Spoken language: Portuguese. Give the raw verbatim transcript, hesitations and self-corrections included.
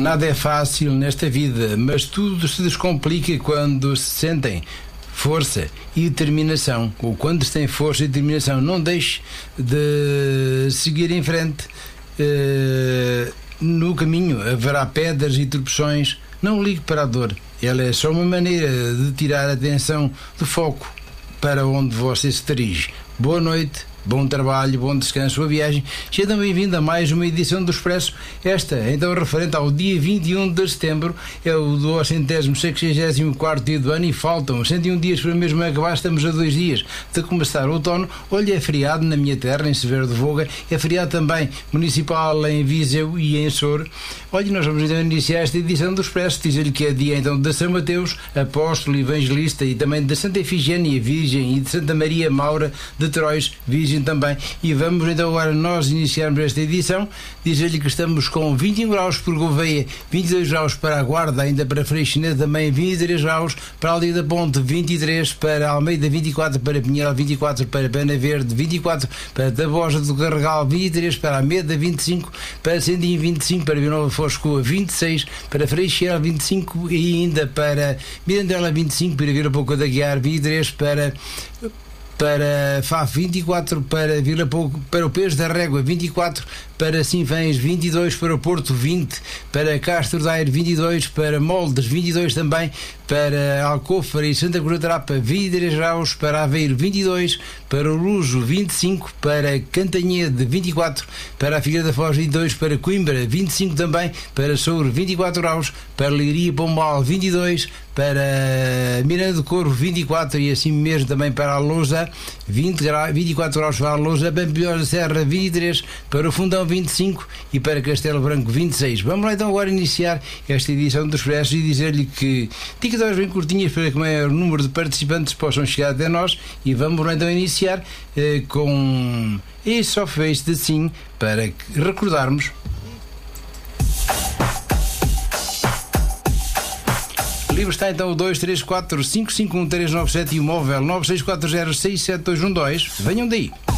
Nada é fácil nesta vida, mas tudo se descomplica quando se sentem força e determinação. Ou quando se tem força e determinação, não deixe de seguir em frente. Uh, no caminho haverá pedras e tropeções. Não ligue para a dor. Ela é só uma maneira de tirar a atenção do foco para onde você se dirige. Boa noite, bom trabalho, bom descanso, boa viagem. Seja bem-vindo a mais uma edição do Expresso. Esta, então, referente ao dia vinte e um de setembro, é o duzentos e sessenta e quatro dia do ano e faltam cento e um dias para mesmo acabar. Estamos a dois dias de começar o outono. Olha, é feriado na minha terra, em Severo de Voga. É feriado também municipal em Viseu e em Sor. Olha, nós vamos então iniciar esta edição do Expresso. Dizer-lhe que é dia então de São Mateus, apóstolo, evangelista, e também de Santa Efigénia, Virgem, e de Santa Maria Maura de Trois, Virgem também. E vamos então agora nós iniciarmos esta edição. Dizer-lhe que estamos com vinte e um graus por Gouveia, vinte e dois graus para a Guarda, ainda para Freixinete também vinte e três graus, para a Aldeia da Ponte vinte e três, para Almeida vinte e quatro, para Pinheiral vinte e quatro, para Pena Verde vinte e quatro, para Tabosa do Carregal vinte e três, para Ameda vinte e cinco, para Sendim vinte e cinco, para Vila Nova de Foscoa vinte e seis, para Freixeira vinte e cinco e ainda para Mirandela vinte e cinco, para Vila Pouca da Guiar vinte e três, para para Faf vinte e quatro, para Vila Pouco, para o Peso da Régua vinte e quatro, para Sinfãs vinte e dois, para o Porto vinte, para Castro Daire vinte e dois, para Moldes vinte e dois também, para Alcofra e Santa Cruz da Trapa vinte e três graus, para Aveiro vinte e dois, para o Luso vinte e cinco, para Cantanhede vinte e quatro, para a Figueira da Foz vinte e dois, para Coimbra vinte e cinco também, para Souro vinte e quatro graus, para Leiria Pombal vinte e dois, para Miranda do Corvo vinte e quatro e assim mesmo também para a Lousa vinte, vinte e quatro graus, para a Lousa, para Pampilhós da Serra vinte e três, para o Fundão vinte e cinco e para Castelo Branco vinte e seis. Vamos lá então agora iniciar esta edição do Expresso e dizer-lhe que dicas bem curtinhas para que o maior número de participantes possam chegar até nós, e vamos lá então iniciar eh, com Ace of Base de Sim, para recordarmos. O livro está então o dois três quatro cinco cinco um três nove sete e o móvel nove seis quatro zero seis sete dois um dois. Venham daí.